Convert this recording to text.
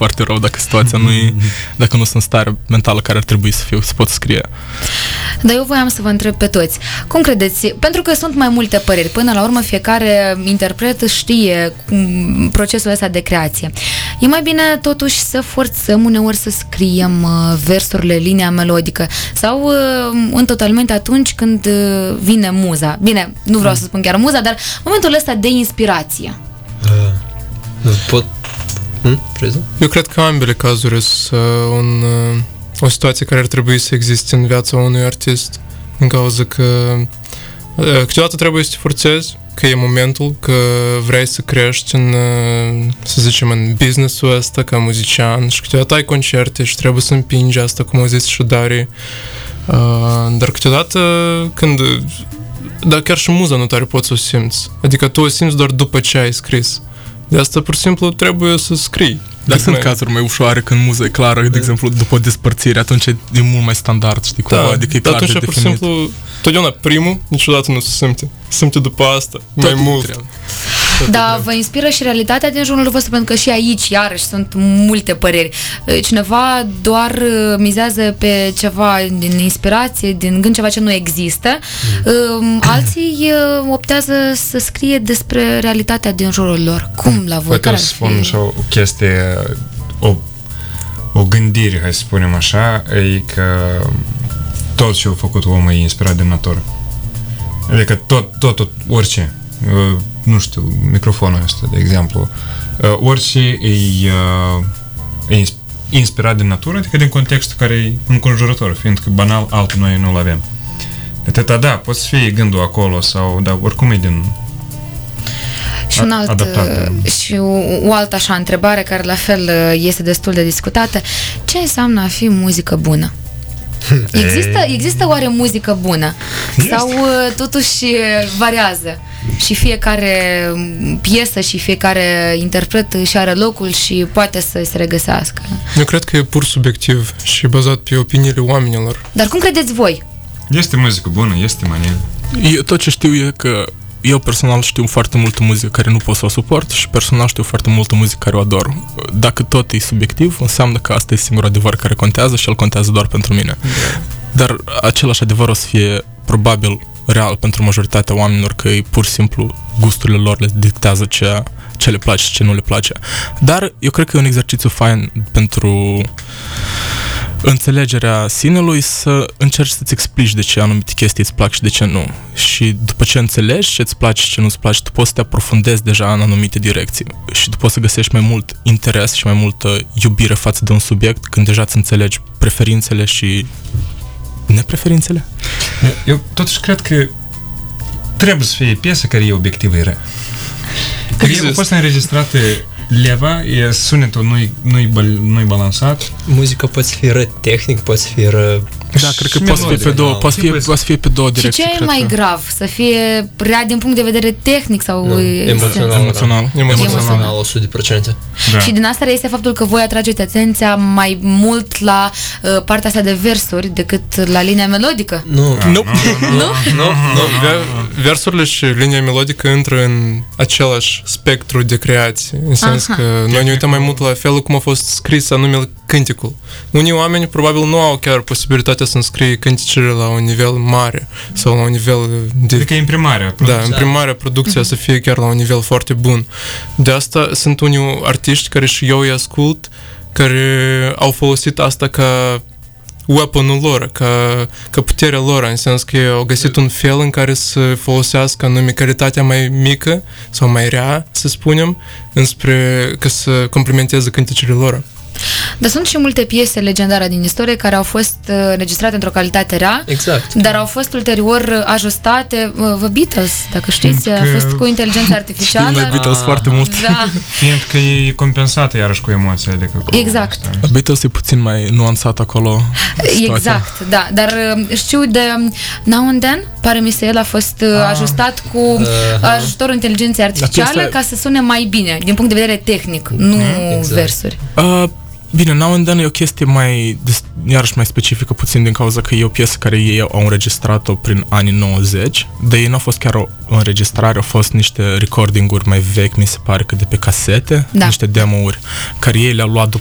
foarte rău dacă situația dacă nu sunt în stare mentală care ar trebui să fiu, să pot scrie. Dar eu voiam să vă întreb pe toți, cum credeți? Pentru că sunt mai multe păreri, până la urmă fiecare interpret știe procesul ăsta de creație. E mai bine totuși să forțăm uneori să scriem versurile, linia melodică sau în totalmente atunci când vine muza. Bine, nu vreau să spun chiar muza, dar momentul ăsta de inspirație. Eu cred că ambele cazuri sunt o situație care ar trebui să existe în viața unui artist, în cauza că câteodată trebuie să te forțezi, că e momentul, că vrei să crești în, să zicem, în business-ul ăsta ca muzician și câteodată ai concerte și trebuie să împingi asta, cum au zis și Dari. Dar câteodată dar chiar și muza nu tare poți să o simți. Adică tu o simți doar după ce ai scris. De asta, pur și simplu, trebuie să scrii. Dar sunt cazuri mai ușoare când muza e clară, de exemplu, după o despărțire, atunci e mult mai standard, știi cumva, adică e clar de definit. Pur și simplu, totdeauna primul niciodată nu se simte. Se simte după asta, mai mult. Da, vă inspiră și realitatea din jurul vostru, pentru că și aici, iarăși, sunt multe păreri. Cineva doar mizează pe ceva din inspirație, din gând, ceva ce nu există. Alții optează să scrie despre realitatea din jurul lor. Cum la voi? Poate să spun și o chestie, o gândire, hai să spunem așa, e că tot ce a făcut omul e inspirat din natură. Adică tot, orice. Nu știu, microfonul ăsta, de exemplu, orice e inspirat din natură, adică din contextul care e înconjurător, fiindcă banal altul noi nu-l avem. De atâta, da, poate să fie gândul acolo sau, dar oricum e din și și o altă așa întrebare care la fel este destul de discutată. Ce înseamnă a fi muzică bună? Există oare muzică bună? Sau totuși variază? Și fiecare piesă și fiecare interpret își are locul și poate să se regăsească. Eu cred că e pur subiectiv și bazat pe opiniile oamenilor. Dar cum credeți voi? Este muzică bună, este manier. Tot ce știu e că eu personal știu foarte multă muzică care nu pot să o suport și personal știu foarte multă muzică care o ador. Dacă tot e subiectiv, înseamnă că asta e singurul adevăr care contează și el contează doar pentru mine. Dar același adevăr o să fie probabil real pentru majoritatea oamenilor, că e pur și simplu gusturile lor le dictează ce le place și ce nu le place. Dar eu cred că e un exercițiu fain pentru înțelegerea sinelui să încerci să-ți explici de ce anumite chestii îți plac și de ce nu. Și după ce înțelegi ce îți place și ce nu-ți place, tu poți să te aprofundezi deja în anumite direcții și tu poți să găsești mai mult interes și mai multă iubire față de un subiect când deja îți înțelegi preferințele și nepreferințele. Eu totuși cred că trebuie să fie piesă care e obiectivă rea. A fost înregistrată leva, sunetul nu-i balansat. Muzica poate fi tehnic, poate fi Da, cred că poate fi pe două direcții. Și ce e mai grav? Să fie rea din punct de vedere tehnic sau emoțional 100%. Da. Și din asta este faptul că voi atrageți atenția mai mult la partea asta de versuri decât la linia melodică? Nu. Versurile și linia melodică intră în același spectru de creație. În sens că noi ne uităm mai mult la felul cum a fost scris anume cânticul. Unii oameni probabil nu au chiar posibilitatea să înscrie cânticele la un nivel mare sau la un nivel de... Adică imprimarea. Da, imprimarea, producția să fie chiar la un nivel foarte bun. De asta sunt unii artiști care și eu îi ascult, care au folosit asta ca weapon-ul lor, ca puterea lor, în sens că au găsit un fel în care să folosească anume calitatea mai mică sau mai rea, să spunem, ca să complementeze cânticele lor. Dar sunt și multe piese legendare din istorie care au fost înregistrate într-o calitate rea, exact, dar au fost ulterior ajustate. The Beatles, dacă știți, a fost cu inteligență artificială. Știm de Beatles foarte mult. Da. Fiindcă e compensată iarăși cu emoția. Adică cu exact. Beatles e puțin mai nuanțat acolo. Exact, da. Dar știu de Now and Then, pare mi se el a fost ajustat cu ajutorul inteligenței artificiale ca să sune mai bine, din punct de vedere tehnic, nu versuri. Bine, Now and Then e o chestie iarăși mai specifică puțin din cauza că e o piesă care ei au înregistrat-o prin anii 90, dar ei n-a fost chiar o înregistrare, au fost niște recording-uri mai vechi, mi se pare că de pe casete, niște demo-uri, care ei le-au luat